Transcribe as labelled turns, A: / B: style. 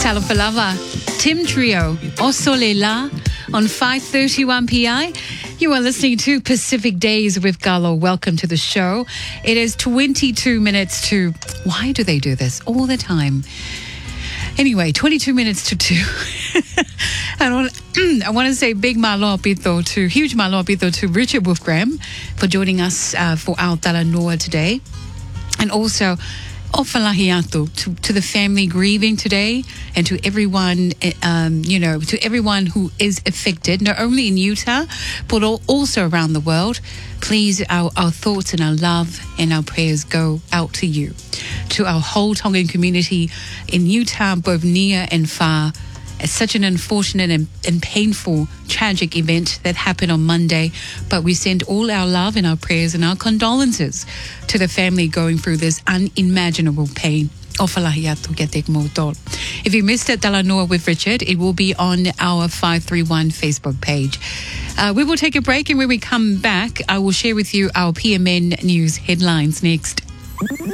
A: Talafalava, Tim Trio, O Solela on 5:31 PI. You are listening to Pacific Days with Galo. Welcome to the show. It is 22 minutes to... Why do they do this all the time? Anyway, 22 minutes to 2. I want to say huge malo apito to Richard Wolfgram for joining us for our Talanoa today. And also, ofalahiatu to the family grieving today, and to everyone, to everyone who is affected, not only in Utah, but also around the world. Please, our thoughts and our love and our prayers go out to you, to our whole Tongan community in Utah, both near and far. It's such an unfortunate and painful, tragic event that happened on Monday, but we send all our love and our prayers and our condolences to the family going through this unimaginable pain. If you missed it, Talanoa with Richard, it will be on our 531 Facebook page. We will take a break, and when we come back, I will share with you our PMN News headlines next.